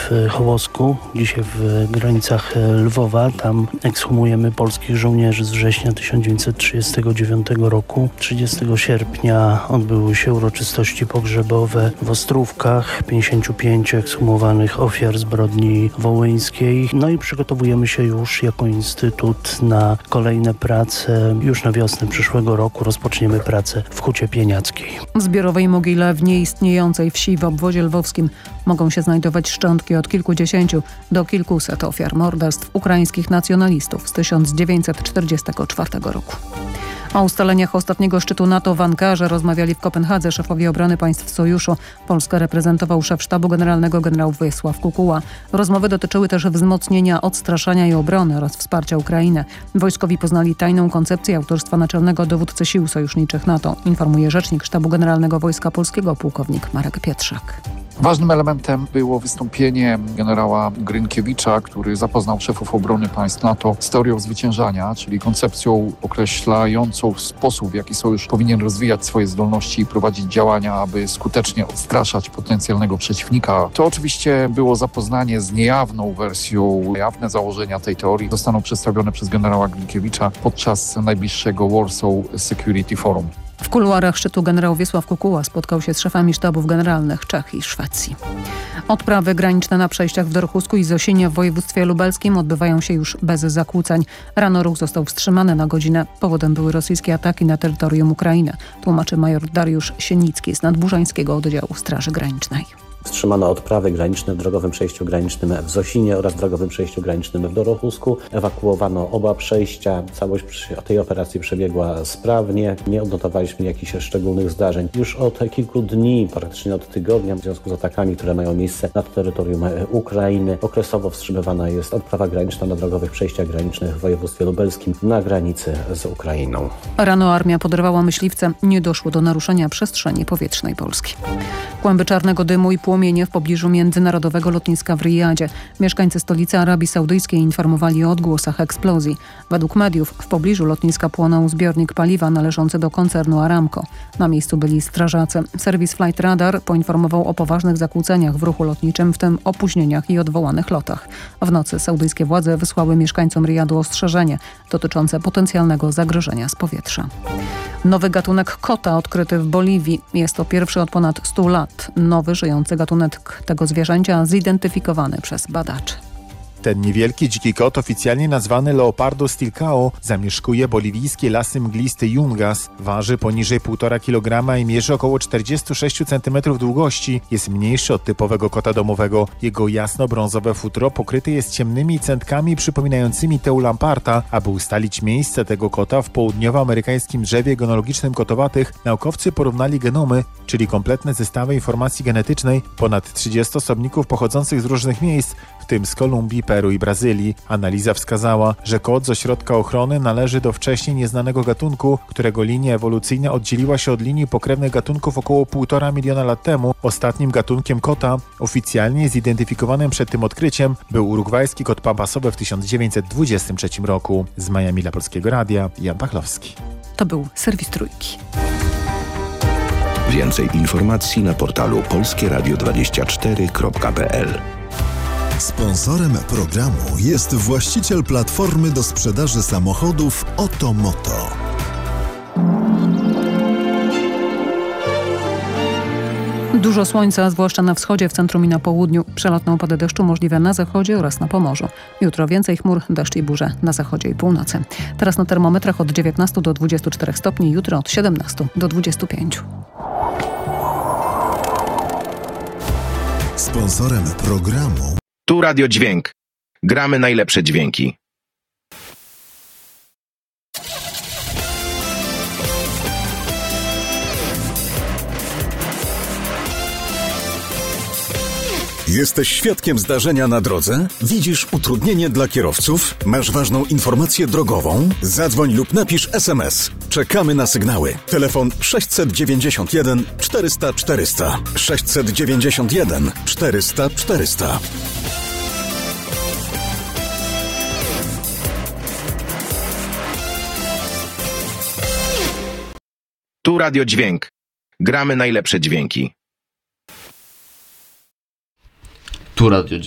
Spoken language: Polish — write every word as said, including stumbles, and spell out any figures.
w Hołosku, dzisiaj w granicach Lwowa. Tam ekshumujemy polskich żołnierzy z września tysiąc dziewięćset trzydziestego dziewiątego roku. trzydziestego sierpnia odbyły się uroczystości pogrzebowe w Ostrówkach. pięćdziesięciu pięciu ekshumowanych ofiar zbrodni wołyńskiej. No i przygotowujemy się już jako Instytut na kolejne prace. Już na wiosnę przyszłego roku rozpoczniemy pracę w Hucie Pieniackiej. W zbiorowej mogile w nieistniejącej wsi w obwodzie lwowskim mogą się znajdować szczątki od kilkudziesięciu do kilkuset ofiar morderstw ukraińskich nacjonalistów z tysiąc dziewięćset czterdziestego czwartego roku. O ustaleniach ostatniego szczytu NATO w Ankarze rozmawiali w Kopenhadze szefowie obrony państw sojuszu. Polskę reprezentował szef sztabu generalnego generał Wiesław Kukuła. Rozmowy dotyczyły też wzmocnienia odstraszania i obrony oraz wsparcia Ukrainy. Wojskowi poznali tajną koncepcję autorstwa naczelnego dowódcy sił sojuszniczych NATO, informuje rzecznik sztabu generalnego Wojska Polskiego pułkownik Marek Pietrzak. Ważnym elementem było wystąpienie generała Grynkiewicza, który zapoznał szefów obrony państw NATO z teorią zwyciężania, czyli koncepcją określającą sposób, w jaki sojusz powinien rozwijać swoje zdolności i prowadzić działania, aby skutecznie odstraszać potencjalnego przeciwnika. To oczywiście było zapoznanie z niejawną wersją. Jawne założenia tej teorii zostaną przedstawione przez generała Grynkiewicza podczas najbliższego Warsaw Security Forum. W kuluarach szczytu generał Wiesław Kukuła spotkał się z szefami sztabów generalnych Czech i Szwecji. Odprawy graniczne na przejściach w Dorchusku i Zosinie w województwie lubelskim odbywają się już bez zakłóceń. Rano ruch został wstrzymany na godzinę. Powodem były rosyjskie ataki na terytorium Ukrainy, tłumaczy major Dariusz Sienicki z Nadburzańskiego Oddziału Straży Granicznej. Wstrzymano odprawy graniczne w drogowym przejściu granicznym w Zosinie oraz drogowym przejściu granicznym w Dorochusku. Ewakuowano oba przejścia. Całość tej operacji przebiegła sprawnie. Nie odnotowaliśmy jakichś szczególnych zdarzeń. Już od kilku dni, praktycznie od tygodnia, w związku z atakami, które mają miejsce na terytorium Ukrainy, okresowo wstrzymywana jest odprawa graniczna na drogowych przejściach granicznych w województwie lubelskim na granicy z Ukrainą. Rano armia podrywała myśliwce. Nie doszło do naruszenia przestrzeni powietrznej Polski. Kłęby czarnego dymu i płomienie w pobliżu międzynarodowego lotniska w Rijadzie. Mieszkańcy stolicy Arabii Saudyjskiej informowali o odgłosach eksplozji. Według mediów w pobliżu lotniska płonął zbiornik paliwa należący do koncernu Aramco. Na miejscu byli strażacy. Serwis Flight Radar poinformował o poważnych zakłóceniach w ruchu lotniczym, w tym opóźnieniach i odwołanych lotach. W nocy saudyjskie władze wysłały mieszkańcom Rijadu ostrzeżenie dotyczące potencjalnego zagrożenia z powietrza. Nowy gatunek kota odkryty w Boliwii. Jest to pierwszy od ponad stu lat. Nowy, żyjący gatunek tego zwierzęcia zidentyfikowany przez badaczy. Ten niewielki dziki kot, oficjalnie nazwany Leopardo stilcao, zamieszkuje boliwijskie lasy mgliste Yungas. Waży poniżej półtora kilograma i mierzy około czterdzieści sześć centymetrów długości. Jest mniejszy od typowego kota domowego. Jego jasno-brązowe futro pokryte jest ciemnymi centkami przypominającymi teulamparta. Aby ustalić miejsce tego kota w południowoamerykańskim drzewie genealogicznym kotowatych, naukowcy porównali genomy, czyli kompletne zestawy informacji genetycznej ponad trzydziestu osobników pochodzących z różnych miejsc, w tym z Kolumbii, Peru i Brazylii. Analiza wskazała, że kot z ośrodka ochrony należy do wcześniej nieznanego gatunku, którego linia ewolucyjna oddzieliła się od linii pokrewnych gatunków około półtora miliona lat temu. Ostatnim gatunkiem kota, oficjalnie zidentyfikowanym przed tym odkryciem, był urugwajski kot pampasowy w tysiąc dziewięćset dwudziestym trzecim roku. Z Miami dla Polskiego Radia, Jan Pachlowski. To był serwis Trójki. Więcej informacji na portalu polskie radio dwadzieścia cztery kropka p l. Sponsorem programu jest właściciel platformy do sprzedaży samochodów Otomoto. Dużo słońca, zwłaszcza na wschodzie, w centrum i na południu. Przelotne opady deszczu możliwe na zachodzie oraz na Pomorzu. Jutro więcej chmur, deszcz i burze na zachodzie i północy. Teraz na termometrach od dziewiętnastu do dwudziestu czterech stopni, jutro od siedemnastu do dwudziestu pięciu. Sponsorem programu Tu Radio Dźwięk. Gramy najlepsze dźwięki. Jesteś świadkiem zdarzenia na drodze? Widzisz utrudnienie dla kierowców? Masz ważną informację drogową? Zadzwoń lub napisz es em es. Czekamy na sygnały. Telefon sześćset dziewięćdziesiąt jeden czterysta czterysta. sześćset dziewięćdziesiąt jeden czterysta czterysta. Tu Radio Dźwięk. Gramy najlepsze dźwięki. Tu Radio